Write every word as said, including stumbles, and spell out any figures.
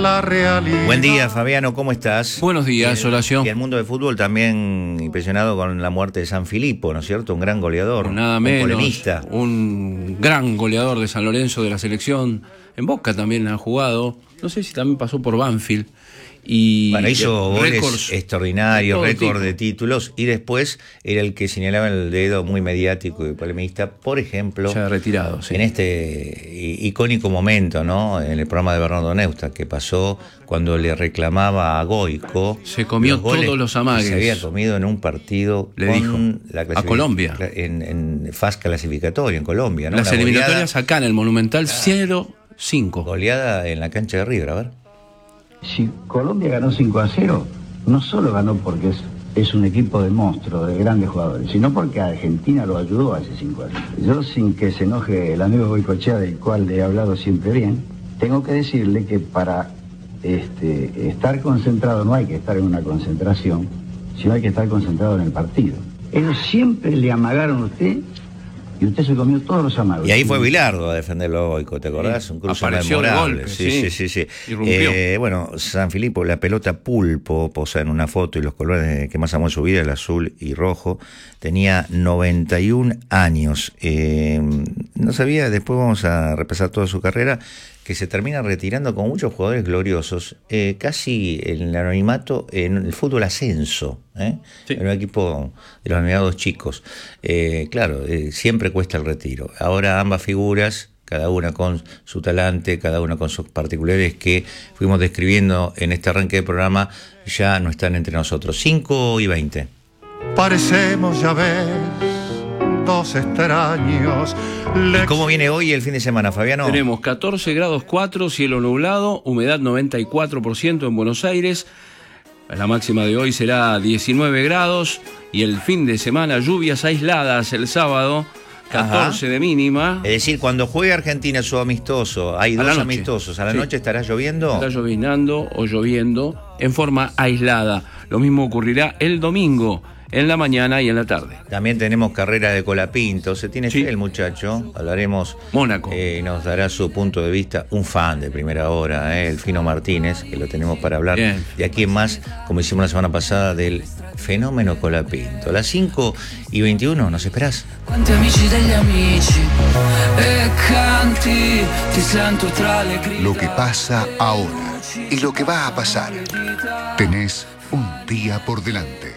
La realidad. Buen día, Fabiano, ¿cómo estás? Buenos días, Horacio. Y el mundo del fútbol también impresionado con la muerte de Sanfilippo, ¿no es cierto? Un gran goleador, Nada un menos, polemista. un gran goleador de San Lorenzo de la selección. En Boca también ha jugado. No sé si también pasó por Banfield. Y Bueno, hizo goles récords extraordinarios, de récord tipo. de títulos, y después era el que señalaba el dedo muy mediático y polemista, por ejemplo, Ya retirado, sí. en este i- icónico momento, ¿no? En el programa de Bernardo Neustadt, que pasó cuando le reclamaba a Goico. Se comió los goles todos los que amagues. se había comido en un partido Le con dijo, la a clasific- Colombia. En, en fase clasificatoria, en Colombia, ¿no? Las Una eliminatorias acá en el Monumental cero cinco. goleada, goleada en la cancha de River, a ver. Si Colombia ganó cinco a cero, no solo ganó porque es, es un equipo de monstruos, de grandes jugadores, sino porque Argentina lo ayudó a ese cinco a cero. Yo, sin que se enoje el amigo Goicoechea, del cual le he hablado siempre bien, tengo que decirle que para este, estar concentrado no hay que estar en una concentración, sino hay que estar concentrado en el partido. Ellos siempre le amagaron a usted y usted se comió todos los amagos. Y ahí fue Bilardo a defenderlo a Goico, ¿te acordás? Sí, Un cruce apareció de memorable. golpe, sí, sí. sí, sí, sí. Irrumpió. Eh, bueno, Sanfilippo, la pelota pulpo, posa en una foto, y los colores que más amó en su vida, el azul y rojo. Tenía noventa y un años. Eh, no sabía, después vamos a repasar toda su carrera, que se termina retirando con muchos jugadores gloriosos, eh, casi en el anonimato, en el fútbol ascenso, ¿eh? Sí. En un equipo de los denominados chicos. Eh, claro, eh, siempre cuesta el retiro. Ahora ambas figuras, cada una con su talante, cada una con sus particulares que fuimos describiendo en este arranque de programa, ya no están entre nosotros. cinco y veinte. Parecemos, ya ves, dos extraños. ¿Y cómo viene hoy el fin de semana, Fabiano? Tenemos catorce grados cuatro, cielo nublado, humedad noventa y cuatro por ciento en Buenos Aires. La máxima de hoy será diecinueve grados y el fin de semana lluvias aisladas el sábado, catorce Ajá. de mínima. Es decir, cuando juegue Argentina su amistoso, hay A la dos noche. amistosos, ¿a la Sí. noche estará lloviendo? Está lloviznando o lloviendo en forma aislada. Lo mismo ocurrirá el domingo, en la mañana y en la tarde. También tenemos carrera de Colapinto. Se tiene Sí. fe el muchacho. Hablaremos. Mónaco. Eh, nos dará su punto de vista. Un fan de primera hora, eh, el Fino Martínez, que lo tenemos para hablar. Bien. De aquí en más, como hicimos la semana pasada, del fenómeno Colapinto. A las cinco y veintiuno, ¿nos esperás? Quanti amici degli amici e canti, ti sento tra le grida. Lo que pasa ahora y lo que va a pasar. Tenés un día por delante.